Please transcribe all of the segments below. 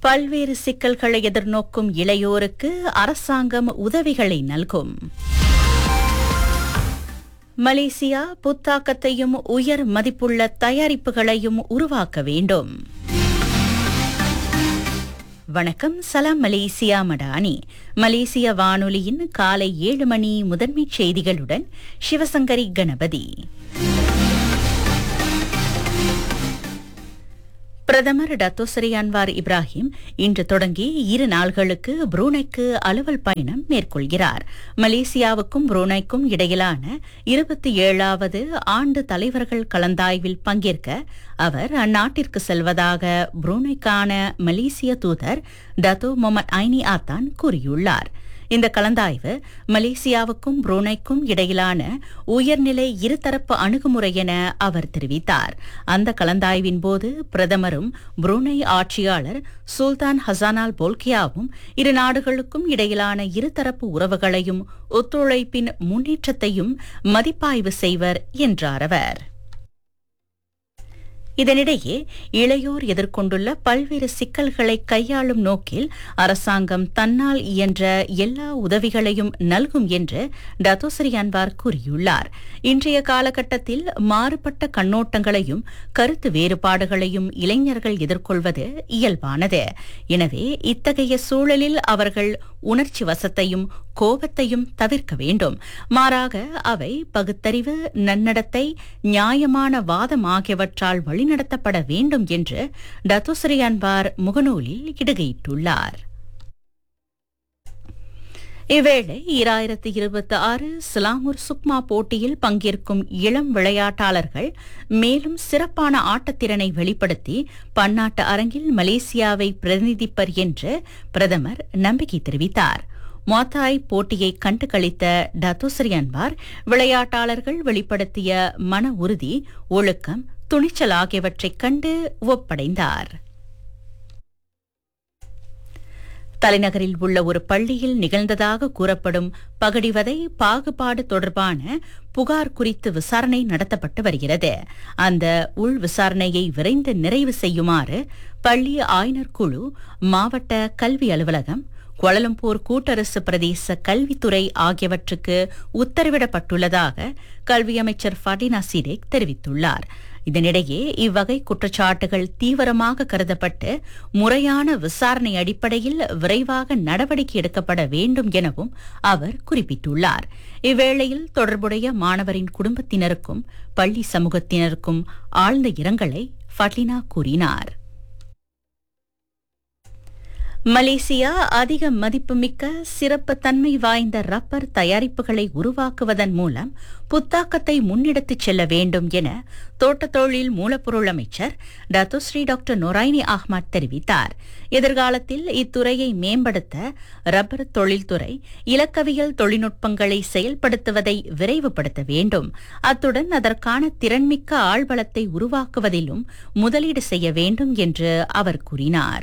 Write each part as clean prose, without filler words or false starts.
பல்வேறு சிக்கல்களை எதிர்நோக்கும் இளையோருக்கு அரசாங்கம் உதவிகளை நல்கும். மலேசியா புத்தாக்கத்தையும் உயர் மதிப்புள்ள தயாரிப்புகளையும் உருவாக்க வேண்டும். வணக்கம், சலாம் மலேசியா மடானி. மலேசிய வானொலியின் காலை 7 மணி முதன்மைச் செய்திகளுடன் சிவசங்கரி கணபதி. பிரதமர் டத்தோ ஸ்ரீ அன்வார் இப்ராஹிம் இன்று தொடங்கி 2 நாள்களுக்கு புரூனைக்கு அலுவல் பயணம் மேற்கொள்கிறார். மலேசியாவுக்கும் புரூனைக்கும் இடையிலான 27வது ஆண்டு தலைவர்கள் கலந்தாய்வில் பங்கேற்க அவர் அந்நாட்டிற்கு செல்வதாக புரூனைக்கான மலேசிய தூதர் டத்தோ முகமது ஐனி ஆத்தான் கூறியுள்ளார். இந்த கலந்தாய்வு மலேசியாவுக்கும் புரூனைக்கும் இடையிலான உயர்நிலை இருதரப்பு அணுகுமுறை என அவர் தெரிவித்தார். அந்த கலந்தாய்வின் போது பிரதமரும் புரூனை ஆட்சியாளர் சுல்தான் ஹசானால் போல்கியாவும் 2 நாடுகளுக்கும் இடையிலான இருதரப்பு உறவுகளையும் ஒத்துழைப்பின் முன்னேற்றத்தையும் மதிப்பாய்வு செய்வர் என்றார் அவர். இதனிடையே இளையோர் எதிர்கொண்டுள்ள பல்வேறு சிக்கல்களை கையாளும் நோக்கில் அரசாங்கம் தன்னால் இயன்ற எல்லா உதவிகளையும் நல்கும் என்று டத்தோ ஸ்ரீ அன்வார் கூறியுள்ளார். இன்றைய காலகட்டத்தில் மாறுபட்ட கண்ணோட்டங்களையும் கருத்து வேறுபாடுகளையும் இளைஞர்கள் எதிர்கொள்வது இயல்பானது. எனவே இத்தகைய சூழலில் அவர்கள் உணர்ச்சி வசத்தையும் கோபத்தையும் தவிர்க்க வேண்டும். மாறாக அவை பகுத்தறிவு, நன்னடத்தை, நியாயமான வாதம் ஆகியவற்றால் வழிநடத்தப்பட வேண்டும் என்று டத்தோ ஸ்ரீ அன்வார் முகநூலில் இடுகையிட்டுள்ளார். இவ்வேளை 2026 சிலாங்கூர் சுக்மா போட்டியில் பங்கேற்கும் இளம் விளையாட்டாளர்கள் மேலும் சிறப்பான ஆட்டத்திறனை வெளிப்படுத்தி பன்னாட்டு அரங்கில் மலேசியாவை பிரதிநிதிப்பர் என்று பிரதமர் நம்பிக்கை தெரிவித்தார். மொத்தாய் போட்டியை கண்டு களித்த டத்தோ ஸ்ரீ அன்வார் விளையாட்டாளர்கள் வெளிப்படுத்திய மன உறுதி, ஒழுக்கம், துணிச்சல் ஆகியவற்றைக் கண்டு ஒப்படைந்தார். தலைநகரில் உள்ள ஒரு பள்ளியில் நிகழ்ந்ததாக கூறப்படும் பகடிவதை பாகுபாடு தொடர்பான புகார் குறித்து விசாரணை நடத்தப்பட்டு வருகிறது. அந்த உள் விசாரணையை விரைந்து நிறைவு செய்யுமாறு பள்ளி ஆய்னர் குழு, மாவட்ட கல்வி அலுவலகம், கோலாலம்பூர் கூட்டரசு பிரதேச கல்வித்துறை ஆகியவற்றுக்கு உத்தரவிடப்பட்டுள்ளதாக கல்வி அமைச்சர் ஃபடினா சிடேக் தெரிவித்துள்ளார். இதனிடையே இவ்வகை குற்றச்சாட்டுகள் தீவிரமாக கருதப்பட்டு முறையான விசாரணை அடிப்படையில் விரைவாக நடவடிக்கை எடுக்கப்பட வேண்டும் எனவும் அவர் குறிப்பிட்டுள்ளார். இவ்வேளையில் தொடர்புடைய மாணவரின் குடும்பத்தினருக்கும் பள்ளி சமூகத்தினருக்கும் ஆழ்ந்த இரங்கலை ஃபட்லினா கூறினார். மலேசியா அதிக மதிப்புமிக்க சிறப்பு தன்மை வாய்ந்த ரப்பர் தயாரிப்புகளை உருவாக்குவதன் மூலம் புத்தாக்கத்தை முன்னெடுத்துச் செல்ல வேண்டும் என தோட்டத் தொழில் மூலப்பொருள் அமைச்சர் டத்தோ ஸ்ரீ டாக்டர் நொராய்னி அஹ்மத் தெரிவித்தார். எதிர்காலத்தில் இத்துறையை மேம்படுத்த ரப்பர் தொழில்துறை இலக்கவியல் தொழில்நுட்பங்களை செயல்படுத்துவதை விரைவுபடுத்த வேண்டும். அத்துடன் அதற்கான திறன்மிக்க ஆழ்வளத்தை உருவாக்குவதிலும் முதலீடு செய்ய வேண்டும் என்று அவர் கூறினார்.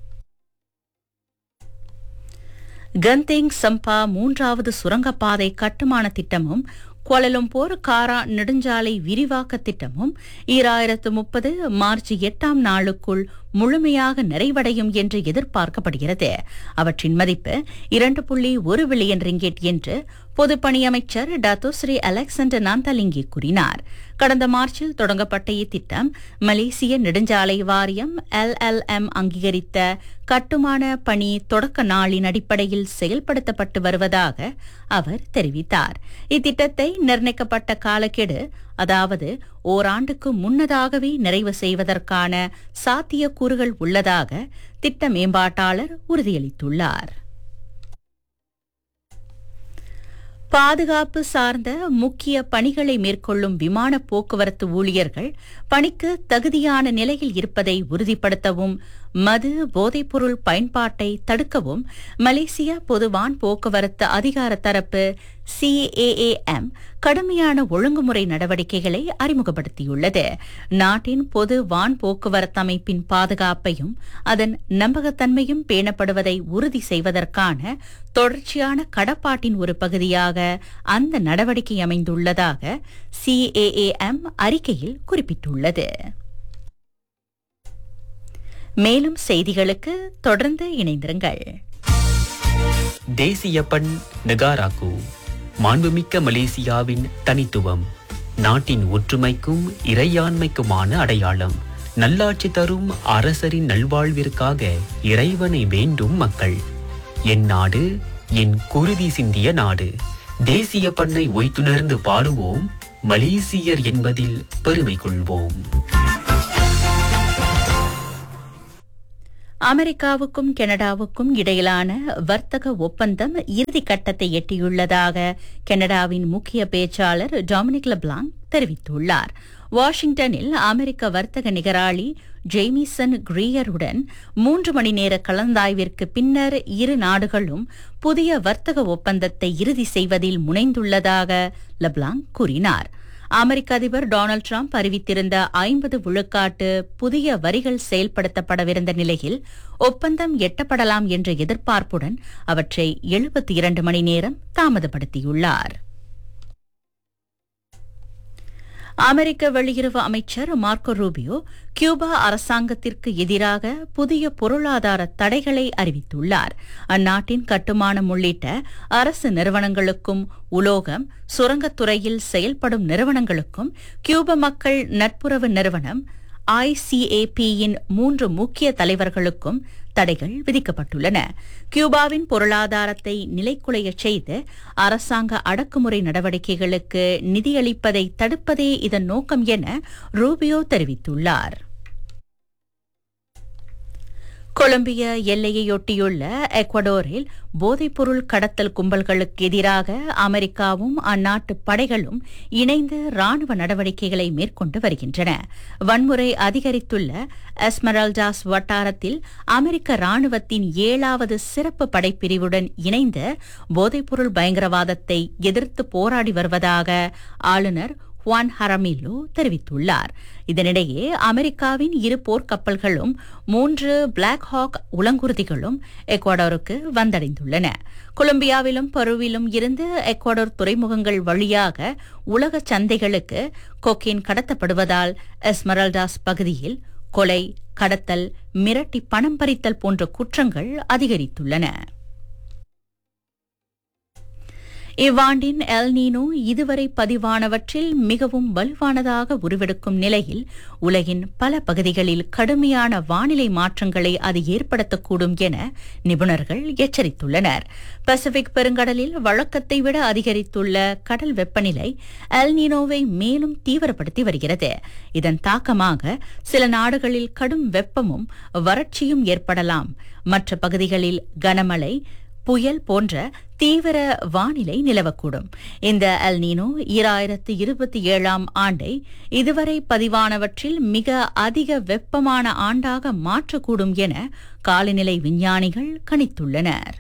கந்தேங் சம்பா 3வது சுரங்கப்பாதை கட்டுமான திட்டமும் கோலாலம்பூர் காரா நெடுஞ்சாலை விரிவாக்க திட்டமும் 2030 மார்ச் 8ஆம் நாளுக்குள் முழுமையாக நிறைவடையும் என்று எதிர்பார்க்கப்படுகிறது. அவற்றின் மதிப்பு 2.1 பில்லியன் ரிங்கெட் என்று பொதுப்பணி அமைச்சர் டத்தோ ஸ்ரீ அலெக்சாண்டர் நாந்தாலிங்கி கூறினார். கடந்த மார்ச்சில் தொடங்கப்பட்ட இத்திட்டம் மலேசிய நெடுஞ்சாலை வாரியம் LLM அங்கீகரித்த கட்டுமான பணி தொடக்க நாளின் அடிப்படையில் செயல்படுத்தப்பட்டு வருவதாக அவர் தெரிவித்தார். இத்திட்டத்தை நிர்ணயிக்கப்பட்ட காலக்கெடு, அதாவது ஓராண்டுக்கு முன்னதாகவே நிறைவு செய்வதற்கான சாத்தியக்கூறுகள் உள்ளதாக திட்ட மேம்பாட்டாளர் உறுதியளித்துள்ளார். பாதுகாப்பு சார்ந்த முக்கிய பணிகளை மேற்கொள்ளும் விமான போக்குவரத்து ஊழியர்கள் பணிக்கு தகுதியான நிலையில் இருப்பதை உறுதிப்படுத்தவும் மது, போதைப்பொருள் பயன்பாட்டை தடுக்கவும் மலேசிய பொது வான் போக்குவரத்து அதிகார தரப்பு CAAM கடுமையான ஒழுங்குமுறை நடவடிக்கைகளை அறிமுகப்படுத்தியுள்ளது. நாட்டின் பொது வான் போக்குவரத்து அமைப்பின் பாதுகாப்பையும் அதன் நம்பகத்தன்மையும் பேணப்படுவதை உறுதி செய்வதற்கான தொடர்ச்சியான கடப்பாட்டின் ஒரு பகுதியாக அந்த நடவடிக்கை அமைந்துள்ளதாக CAAM அறிக்கையில் குறிப்பிட்டுள்ளது. மேலும் செய்திகளுக்கு தொடர்ந்து இணைந்திருங்கள். தேசிய பண் நெகாராகு, மாண்புமிக்க மலேசியாவின் தனித்துவம், நாட்டின் ஒற்றுமைக்கும் இறையாண்மைக்குமான அடையாளம். நல்லாட்சி தரும் அரசரின் நல்வாழ்விற்காக இறைவனை வேண்டும் மக்கள். என் நாடு என் குருதி சிந்திய நாடு. தேசிய பண்ணை ஒய்த்துணர்ந்து பாடுவோம், மலேசியர் என்பதில் பெருமை கொள்வோம். அமெரிக்காவுக்கும் கனடாவுக்கும் இடையிலான வர்த்தக ஒப்பந்தம் இறுதி கட்டத்தை எட்டியுள்ளதாக கனடாவின் முக்கிய பேச்சாளர் டொமினிக் லெப்லாங் தெரிவித்துள்ளார். வாஷிங்டனில் அமெரிக்க வர்த்தக நிகராளி ஜேமிசன் கிரீயருடன் 3 மணி நேர கலந்தாய்விற்கு பின்னர் இரு நாடுகளும் புதிய வர்த்தக ஒப்பந்தத்தை இறுதி செய்வதில் முனைந்துள்ளதாக லெப்லாங் கூறினார். அமெரிக்க அதிபர் டொனால்டு டிரம்ப் அறிவித்திருந்த 50 விழுக்காட்டு புதிய வரிகள் செயல்படுத்தப்படவிருந்த நிலையில் ஒப்பந்தம் எட்டப்படலாம் என்ற எதிர்பார்ப்புடன் அவற்றை 72 மணி நேரம் தாமதப்படுத்தியுள்ளார். அமெரிக்க வெளியுறவு அமைச்சர் மார்க்கோ ரூபியோ கியூபா அரசாங்கத்திற்கு எதிராக புதிய பொருளாதார தடைகளை அறிவித்துள்ளார். அந்நாட்டின் கட்டுமானம் உள்ளிட்ட அரசு நிறுவனங்களுக்கும் உலோகம், சுரங்கத்துறையில் செயல்படும் நிறுவனங்களுக்கும் கியூபா மக்கள் நட்புறவு நிறுவனம் ICAP-யின் 3 முக்கிய தலைவர்களுக்கும் தடைகள் விதிக்கப்பட்டுள்ளன. கியூபாவின் பொருளாதாரத்தை நிலைக்குலையச் செய்து அரசாங்க அடக்குமுறை நடவடிக்கைகளுக்கு நிதியளிப்பதை தடுப்பதே இதன் நோக்கம் என ரூபியோ தெரிவித்துள்ளார். கொலம்பிய எல்லையையொட்டியுள்ள எக்வடோரில் போதைப்பொருள் கடத்தல் கும்பல்களுக்கு எதிராக அமெரிக்காவும் அந்நாட்டு படைகளும் இணைந்து ராணுவ நடவடிக்கைகளை மேற்கொண்டு வருகின்றன. வன்முறை அதிகரித்துள்ள எஸ்மரால்டாஸ் வட்டாரத்தில் அமெரிக்க ராணுவத்தின் 7வது சிறப்பு படைப்பிரிவுடன் இணைந்து போதைப்பொருள் பயங்கரவாதத்தை எதிர்த்து போராடி வருவதாக ஆளுநர் ஹுவான் ஹரமில்லோ தெரிவித்துள்ளார். இதனிடையே அமெரிக்காவின் 2 போர்க்கப்பல்களும் 3 பிளாக் ஹாக் உலங்குருதிகளும் எக்வடாருக்கு வந்தடைந்துள்ளன. கொலம்பியாவிலும் பெருவிலும் இருந்து எக்வடார் துறைமுகங்கள் வழியாக உலக சந்தைகளுக்கு கொக்கைன் கடத்தப்படுவதால் எஸ்மரால்டாஸ் பகுதியில் கொலை, கடத்தல், மிரட்டி பணம் பறித்தல் போன்ற குற்றங்கள் அதிகரித்துள்ளன. இவ்வாண்டின் எல் நீனோ இதுவரை பதிவானவற்றில் மிகவும் வலுவானதாக உருவெடுக்கும் நிலையில் உலகின் பல பகுதிகளில் கடுமையான வானிலை மாற்றங்களை அது ஏற்படுத்தக்கூடும் என நிபுணர்கள் எச்சரித்துள்ளனர். பசிபிக் பெருங்கடலில் வழக்கத்தை விட அதிகரித்துள்ள கடல் வெப்பநிலை எல் நீனோவை மேலும் தீவிரப்படுத்தி வருகிறது. இதன் தாக்கமாக சில நாடுகளில் கடும் வெப்பமும் வறட்சியும் ஏற்படலாம். மற்ற பகுதிகளில் கனமழை, புயல் போன்ற தீவிர வானிலை நிலவக்கூடும். இந்த எல் நீனோ 2027ஆம் ஆண்டை இதுவரை பதிவானவற்றில் மிக அதிக வெப்பமான ஆண்டாக மாற்றக்கூடும் என காலநிலை விஞ்ஞானிகள் கணித்துள்ளனர்.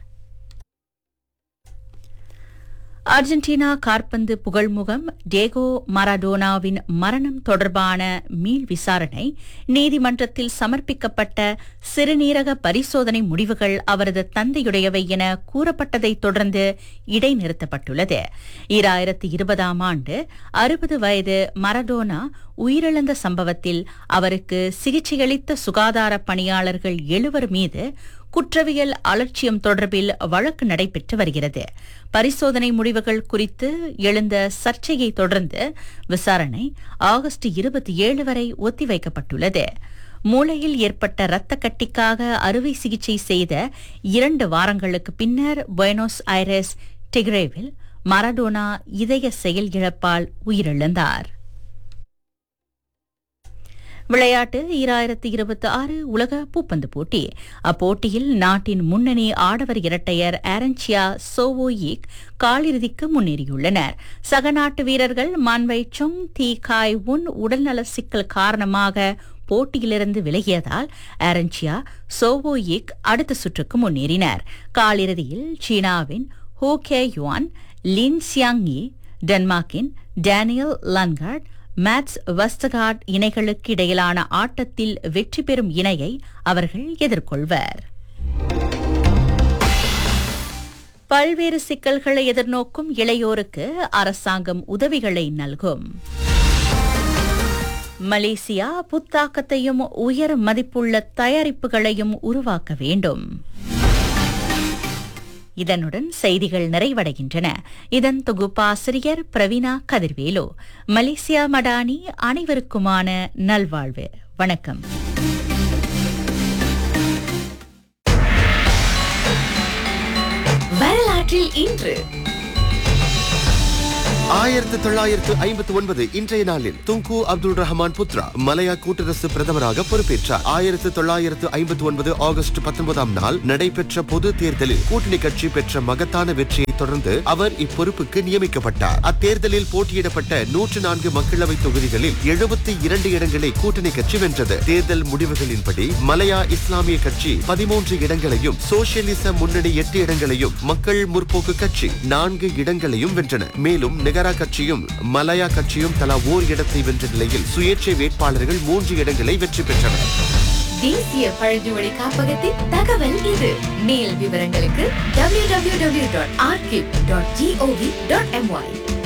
அர்ஜென்டினா காற்பந்து புகழ்முகம் டேகோ மரடோனாவின் மரணம் தொடர்பான மீள் விசாரணை நீதிமன்றத்தில் சமர்ப்பிக்கப்பட்ட சிறுநீரக பரிசோதனை முடிவுகள் அவரது தந்தையுடையவை என கூறப்பட்டதை தொடர்ந்து இடைநிறுத்தப்பட்டுள்ளது. 2020ஆம் ஆண்டு 60 வயது மரடோனா உயிரிழந்த சம்பவத்தில் அவருக்கு சிகிச்சையளித்த சுகாதார பணியாளர்கள் 7 மீது குற்றவியல் அலட்சியம் தொடர்பில் வழக்கு நடைபெற்று வருகிறது. பரிசோதனை முடிவுகள் குறித்து எழுந்த சர்ச்சையை தொடர்ந்து விசாரணை ஆகஸ்ட் 27 வரை ஒத்திவைக்கப்பட்டுள்ளது. மூளையில் ஏற்பட்ட இரத்த கட்டிக்காக அறுவை சிகிச்சை செய்த 2 வாரங்களுக்கு பின்னர் புயனோஸ் ஐரஸ் டிக்ரேவில் மரடோனா இதய செயல் இழப்பால் உயிரிழந்தார். விளையாட்டு 2026 உலக பூப்பந்து போட்டி. அப்போட்டியில் நாட்டின் முன்னணி ஆடவர் இரட்டையர் ஆரன்சியா சோவோயிக் காலிறுதிக்கு முன்னேறியுள்ளனர். சக நாட்டு வீரர்கள் மான்வை சொங் தி காய் உன் உடல்நல சிக்கல் காரணமாக போட்டியிலிருந்து விலகியதால் ஆரன்சியா சோவோயிக் அடுத்த சுற்றுக்கு முன்னேறினர். காலிறுதியில் சீனாவின் ஹோ கே யுவான், லின் சியாங்யி, டென்மார்க்கின் டேனியல் லன்கார்ட், மேட்ஸ் வெஸ்டகார்ட் இணைகளுக்கு இடையிலான ஆட்டத்தில் வெற்றி பெறும் இணையை அவர்கள் எதிர்கொள்வர். பல்வேறு சிக்கல்களை எதிர்நோக்கும் இளையோருக்கு அரசாங்கம் உதவிகளை நல்கும். மலேசியா புத்தாக்கத்தையும் உயர் மதிப்புள்ள தயாரிப்புகளையும் உருவாக்க வேண்டும். இதனுடன் செய்திகள் நிறைவடைகின்றன. இதன் தொகுப்பாசிரியர் பிரவீணா கதிர்வேலு. மலேசியா மடானி அனைவருக்குமான நல்வாழ்வு. வணக்கம். வரலாற்றில் இன்று 1959 இன்றைய நாளில் துங்கு அப்துல் ரஹ்மான் புத்ரா மலையா கூட்டரசு பிரதமராக பொறுப்பேற்றார். 1959 ஆகஸ்ட் 19ஆம் நாள் நடைபெற்ற பொது தேர்தலில் கூட்டணி கட்சி பெற்ற மகத்தான வெற்றியை தொடர்ந்து அவர் இப்பொறுப்புக்கு நியமிக்கப்பட்டார். அத்தேர்தலில் போட்டியிடப்பட்ட 104 மக்களவை தொகுதிகளில் 72 இடங்களை கூட்டணி கட்சி வென்றது. தேர்தல் முடிவுகளின்படி மலையா இஸ்லாமிய கட்சி 13 இடங்களையும், சோசியலிச முன்னணி 8 இடங்களையும், மக்கள் முற்போக்கு கட்சி 4 இடங்களையும் வென்றன. மேலும் நெகாரா கட்சியும் மலாயா கட்சியும் தலா ஓர் இடத்தை வென்ற நிலையில் சுயேட்சை வேட்பாளர்கள் 3 இடங்களை வெற்றி பெற்றனர். தேசிய பழங்குடி காப்பகத்தின் தகவல் இது. மேல் விவரங்களுக்கு www.archive.gov.my